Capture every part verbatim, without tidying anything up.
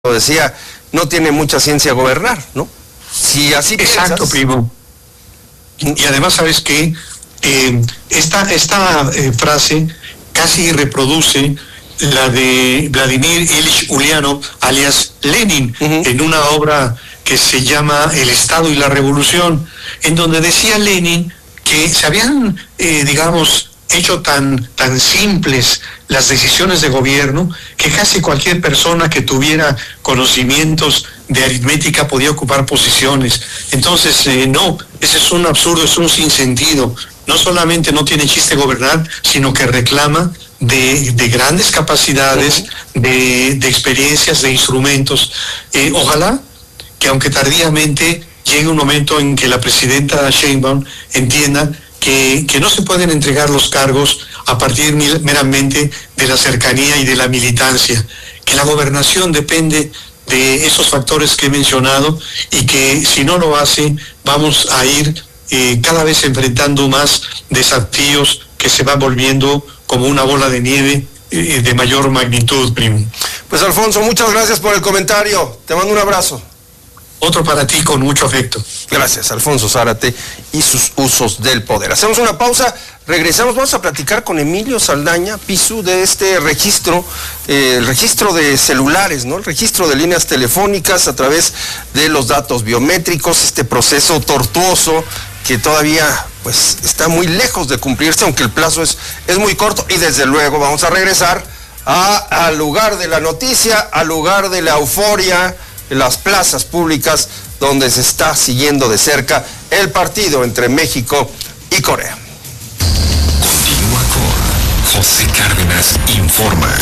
lo decía, no tiene mucha ciencia gobernar, ¿no? Si así Exacto, piensas... primo. Y además, ¿sabes qué? Eh, esta esta eh, frase casi reproduce la de Vladimir Ilich Ulyanov, alias Lenin, uh-huh. en una obra que se llama El Estado y la Revolución, en donde decía Lenin que se habían, eh, digamos, hecho tan, tan simples las decisiones de gobierno que casi cualquier persona que tuviera conocimientos de aritmética podía ocupar posiciones. Entonces, eh, no, ese es un absurdo, es un sinsentido. No solamente no tiene chiste gobernar, sino que reclama de, de grandes capacidades, de, de experiencias, de instrumentos. Eh, ojalá que aunque tardíamente llegue un momento en que la presidenta Sheinbaum entienda que, que no se pueden entregar los cargos a partir meramente de la cercanía y de la militancia, que la gobernación depende de esos factores que he mencionado y que si no lo hace vamos a ir eh, cada vez enfrentando más desafíos que se van volviendo como una bola de nieve eh, de mayor magnitud, primo. Pues Alfonso, muchas gracias por el comentario, te mando un abrazo. Otro para ti con mucho afecto. Gracias, Alfonso Zárate y sus usos del poder. Hacemos una pausa, regresamos, vamos a platicar con Emilio Saldaña, Pisu, de este registro, eh, el registro de celulares, ¿no? El registro de líneas telefónicas a través de los datos biométricos, este proceso tortuoso que todavía pues está muy lejos de cumplirse, aunque el plazo es, es muy corto, y desde luego vamos a regresar a, al lugar de la noticia, al lugar de la euforia, las plazas públicas donde se está siguiendo de cerca el partido entre México y Corea. Continúa con José Cárdenas Informa.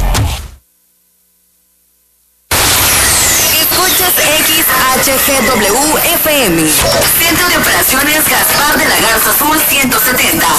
Escuchas X H G W F M. Centro de Operaciones Gaspar de la Garza Azul ciento